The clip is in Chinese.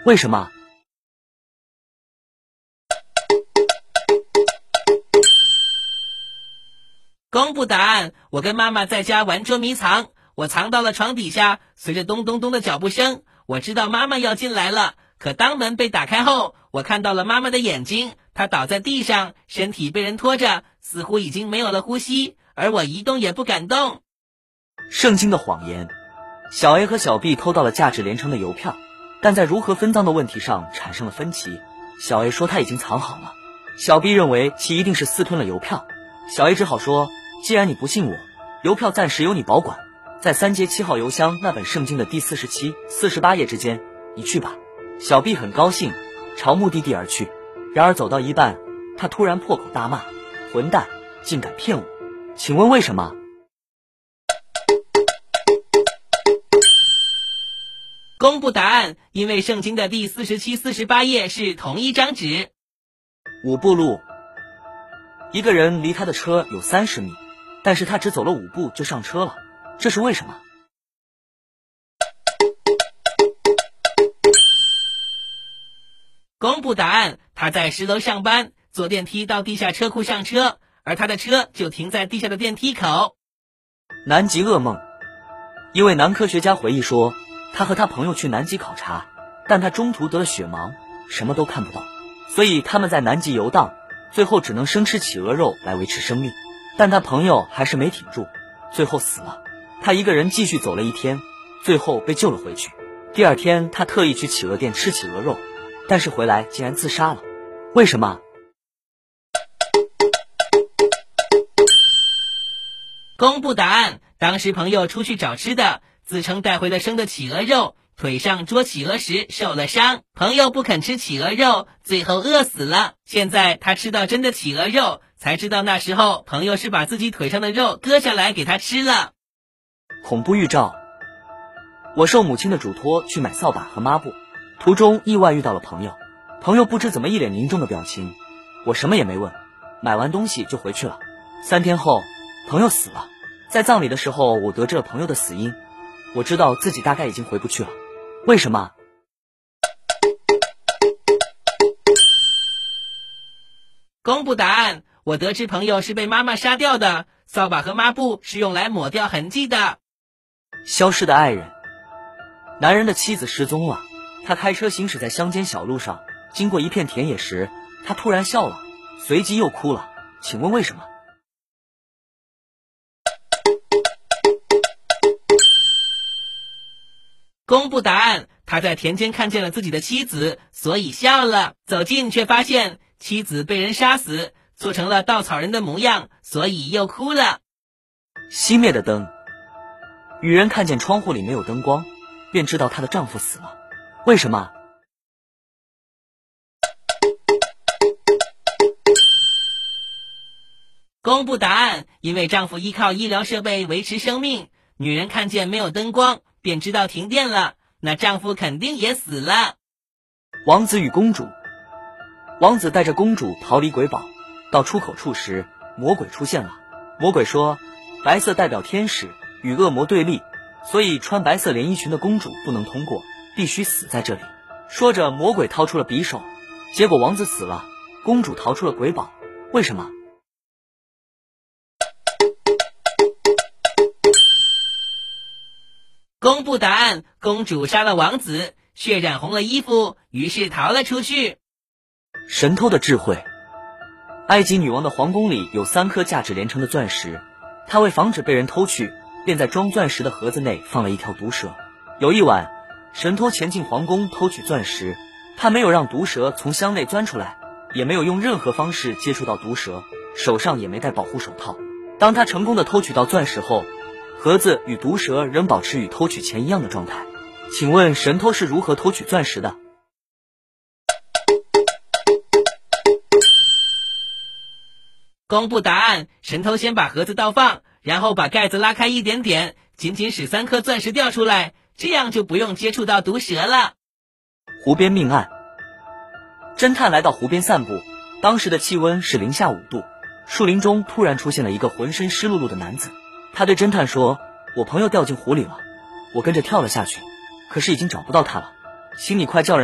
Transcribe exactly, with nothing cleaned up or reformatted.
为什么？ 公布答案，我跟妈妈在家玩捉迷藏，我藏到了床底下，随着咚咚咚的脚步声，我知道妈妈要进来了。可当门被打开后，我看到了妈妈的眼睛，她倒在地上，身体被人拖着，似乎已经没有了呼吸，而我一动也不敢动。 圣经的谎言。小 A 和小 B 偷到了价值连城的邮票，但在如何分赃的问题上产生了分歧。小 A 说他已经藏好了，小 B 认为其一定是私吞了邮票。小 A 只好说，既然你不信我，邮票暂时由你保管，在三街七号邮箱那本圣经的第四十七、四十八页之间，你去吧。小 B 很高兴，朝目的地而去。然而走到一半，他突然破口大骂：混蛋，竟敢骗我！请问为什么？ 公布答案，因为圣经的第四十七、四十八页是同一张纸。 五步路。一个人离他的车有三十米，但是他只走了五步就上车了，这是为什么？ 公布答案，他在十楼上班，坐电梯到地下车库上车，而他的车就停在地下的电梯口。 南极噩梦。一位男科学家回忆说，他和他朋友去南极考察，但他中途得了血盲，什么都看不到，所以他们在南极游荡，最后只能生吃企鹅肉来维持生命。但他朋友还是没挺住，最后死了。他一个人继续走了一天，最后被救了回去。第二天他特意去企鹅店吃企鹅肉，但是回来竟然自杀了。为什么？ 公布答案，当时朋友出去找吃的，自称带回了生的企鹅肉，腿上捉企鹅时受了伤，朋友不肯吃企鹅肉，最后饿死了。现在他吃到真的企鹅肉，才知道那时候朋友是把自己腿上的肉割下来给他吃了。 恐怖预兆。我受母亲的嘱托去买扫把和抹布，途中意外遇到了朋友，朋友不知怎么一脸凝重的表情，我什么也没问，买完东西就回去了。三天后，朋友死了。在葬礼的时候，我得知了朋友的死因，我知道自己大概已经回不去了。为什么？ 公布答案，我得知朋友是被妈妈杀掉的，扫把和抹布是用来抹掉痕迹的。 消失的爱人。男人的妻子失踪了，他开车行驶在乡间小路上，经过一片田野时，他突然笑了，随即又哭了，请问为什么？ 公布答案，他在田间看见了自己的妻子，所以笑了。走近却发现妻子被人杀死，做成了稻草人的模样，所以又哭了。 熄灭的灯。女人看见窗户里没有灯光，便知道她的丈夫死了。为什么？ 公布答案，因为丈夫依靠医疗设备维持生命，女人看见没有灯光，便知道停电了，那丈夫肯定也死了。 王子与公主。王子带着公主逃离鬼堡，到出口处时，魔鬼出现了。魔鬼说，白色代表天使，与恶魔对立，所以穿白色连衣裙的公主不能通过，必须死在这里。说着，魔鬼掏出了匕首，结果王子死了，公主逃出了鬼堡。为什么？ 公布答案，公主杀了王子，血染红了衣服，于是逃了出去。 神偷的智慧。埃及女王的皇宫里有三颗价值连城的钻石，她为防止被人偷去，便在装钻石的盒子内放了一条毒蛇。有一晚，神偷前进皇宫偷取钻石，他没有让毒蛇从箱内钻出来，也没有用任何方式接触到毒蛇，手上也没戴保护手套。当他成功的偷取到钻石后，盒子与毒蛇仍保持与偷取前一样的状态。请问神偷是如何偷取钻石的？ 公布答案，神偷先把盒子倒放，然后把盖子拉开一点点，仅仅使三颗钻石掉出来，这样就不用接触到毒蛇了。 湖边命案。侦探来到湖边散步，当时的气温是零下五度，树林中突然出现了一个浑身湿漉漉的男子。他对侦探说，我朋友掉进湖里了，我跟着跳了下去，可是已经找不到他了，请你快叫人